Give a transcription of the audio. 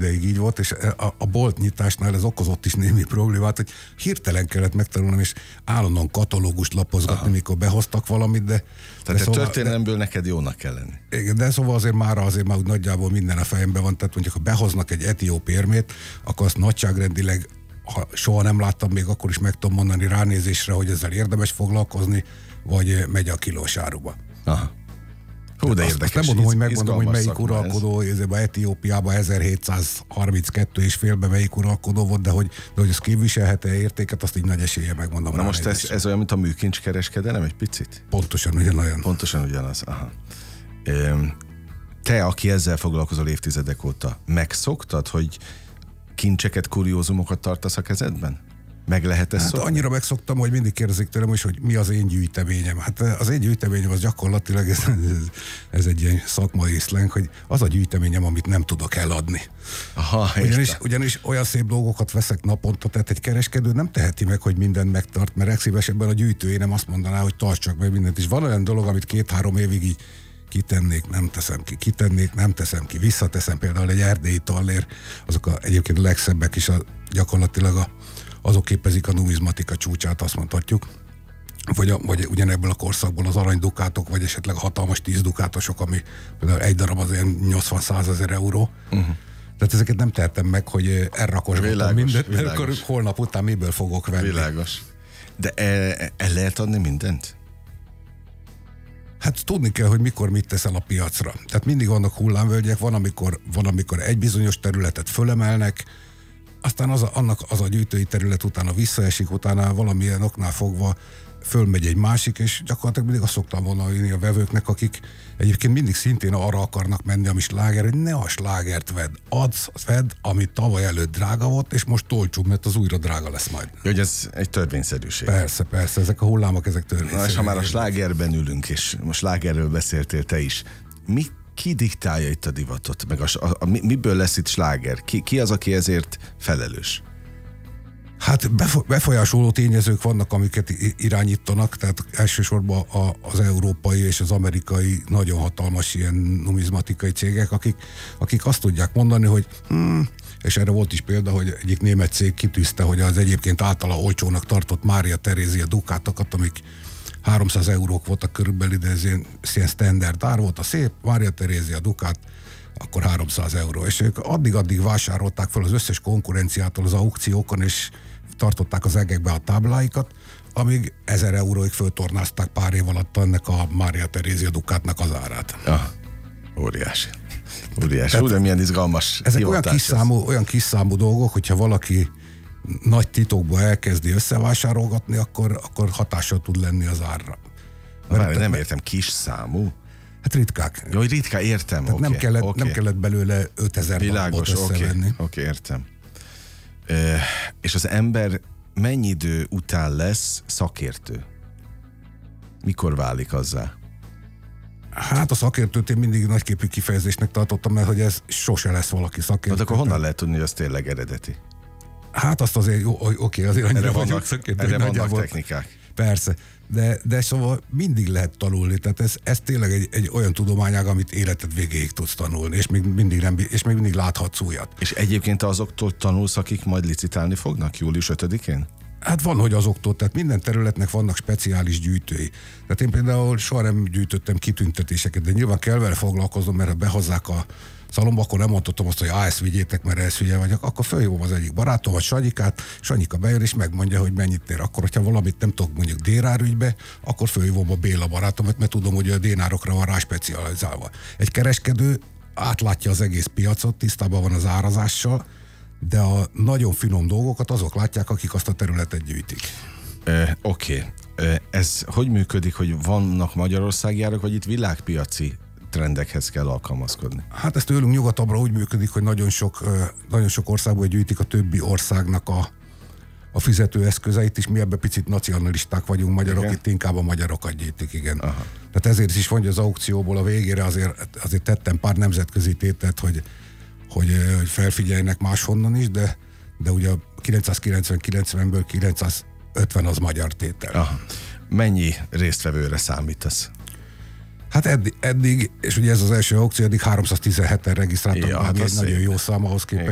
ideig így volt, és a bolt nyitásnál ez okozott is némi problémát, hogy hirtelen kellett megtanulnom, és állandóan katalógust lapozgatni, mikor behoztak valamit, de... Tehát szóval, történelemből neked jónak kell lenni. Igen, de szóval azért már úgy nagyjából minden a fejemben van, tehát mondjuk, ha behoznak egy etióp érmét, akkor azt nagyságrendileg, ha soha nem láttam, még akkor is meg tudom mondani ránézésre, hogy ezzel érdemes foglalkozni, vagy megy a kilós áruba. Aha. Hú, de érdekes. Nem mondom, hogy megmondom, hogy melyik uralkodó, Etiópiában 1732 és félbe melyik uralkodó volt, de hogy az képviselhet-e értéket, azt így nagy esélye megmondom. Na most ez olyan, mint a műkincskereskedelem egy picit? Pontosan ugyanolyan. Pontosan ugyanaz, aha. Te, aki ezzel foglalkozol évtizedek óta, megszoktad, hogy kincseket, kuriózumokat tartasz a kezedben? Meg lehet ezt szokni? Annyira megszoktam, hogy mindig kérdezik tőlem is, hogy mi az én gyűjteményem. Hát az én gyűjteményem az gyakorlatilag, ez egy ilyen szakmai szleng, hogy az a gyűjteményem, amit nem tudok eladni. Aha, ugyanis olyan szép dolgokat veszek naponta, tehát egy kereskedő nem teheti meg, hogy mindent megtart, mert legszívesebben a gyűjtője nem azt mondaná, hogy tartsak meg mindent. És van olyan dolog, amit 2-3 évig így kitennék, nem teszem ki, kitennék, nem teszem ki, visszateszem, például egy erdélyi tallér, azok egyébként a legszebbek is gyakorlatilag azok képezik a numizmatika csúcsát, azt mondhatjuk. Vagy ugyanebből a korszakból az aranydukátok, vagy esetleg hatalmas 10 dukátosok, ami például egy darab az ilyen 80-100 ezer euró. Tehát ezeket nem tehetem meg, hogy elrakosgatom mindent, mert akkor holnap után miből fogok venni. Világos. De el lehet adni mindent? Hát tudni kell, hogy mikor mit teszel a piacra. Tehát mindig vannak hullámvölgyek, van, amikor egy bizonyos területet fölemelnek, aztán az a gyűjtői terület utána visszaesik, utána valamilyen oknál fogva fölmegy egy másik, és gyakorlatilag mindig azt szoktam mondani a vevőknek, akik egyébként mindig szintén arra akarnak menni, ami sláger, hogy ne a slágert vedd, ami tavaly előtt drága volt, és most olcsóbb, mert az újra drága lesz majd. Hogy ez egy törvényszerűség. Persze, ezek a hullámok, ezek törvényszerűek. Na, és ha már a slágerben ülünk, és most slágerről beszéltél te is, ki diktálja itt a divatot? Meg miből lesz itt sláger? Ki az, aki ezért felelős? Hát befolyásoló tényezők vannak, amiket irányítanak, tehát elsősorban az európai és az amerikai nagyon hatalmas ilyen numizmatikai cégek, akik azt tudják mondani, hogy és erre volt is példa, hogy egyik német cég kitűzte, hogy az egyébként általa olcsónak tartott Mária Terézia dukátokat, amik 300 eurók voltak körülbelül, de ez ilyen standard ár volt, a szép Mária Terézia dukát, akkor 300 euró. És ők addig vásárolták fel az összes konkurenciától az aukciókon, és tartották az egekbe a tábláikat, amíg 1000 euróig föltornázták pár év alatt ennek a Mária Terézia dukátnak az árát. Óriási. Hú, de milyen izgalmas. Ezek olyan kis számú dolgok, hogyha valaki nagy titokba elkezdi összevásárolgatni, akkor hatással tud lenni az árra. Nem értem, kis számú? Hát ritkák. Jó, ritkán, értem. Okay, nem kellett belőle 5000 darabot összevenni. Oké, értem. És az ember mennyi idő után lesz szakértő? Mikor válik azzá? Hát a szakértőt én mindig nagyképű kifejezésnek tartottam, mert hogy ez sose lesz valaki szakértő. De akkor honnan lehet tudni, hogy az tényleg eredeti? Hát azt azért, azért annyira vannak technikák. Persze, de szóval mindig lehet tanulni, tehát ez tényleg egy olyan tudományág, amit életed végéig tudsz tanulni, és még mindig láthatsz újat. És egyébként azoktól tanulsz, akik majd licitálni fognak július 5-én? Hát van, hogy azoktól, tehát minden területnek vannak speciális gyűjtői. Tehát én például soha nem gyűjtöttem kitüntetéseket, de nyilván kell vele foglalkoznom, mert ha behozzák a szalomba, akkor nem mondhatom azt, hogy ezt vigyétek, mert ez hülye vagyok, akkor fölhívom az egyik barátom, vagy Sanyikát, Sanyika bejön és megmondja, hogy mennyit ér. Akkor, hogyha valamit nem tudok mondjuk dénárügybe, akkor fölhívom a Béla barátomat, mert tudom, hogy a dénárokra van rá specializálva. Egy kereskedő átlátja az egész piacot, tisztában van az árazással, de a nagyon finom dolgokat azok látják, akik azt a területet gyűjtik. Oké. Ez hogy működik, hogy vannak magyarországi árak, vagy itt világpiaci trendekhez kell alkalmazkodni? Hát ez tőlünk nyugatabbra úgy működik, hogy nagyon sok országban gyűjtik a többi országnak a fizetőeszközeit, és mi ebben picit nacionalisták vagyunk magyarok, igen? Itt inkább a magyarokat gyűjtik, igen. Aha. Tehát ezért is mondja az aukcióból a végére azért tettem pár nemzetközi tételt, hogy felfigyeljenek máshonnan is, de ugye 990-ből 950 az magyar tétel. Aha. Mennyi résztvevőre számítasz? Hát eddig, és ugye ez az első aukció, eddig 317-en regisztráltak, egy nagyon jó szám ahhoz képest,